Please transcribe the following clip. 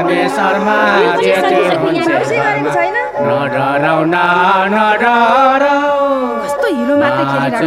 परमेश्वरमा जेठे हुन्छ नडराउ न नडराउ कस्तो हिरो मात्रै खेलिरहेको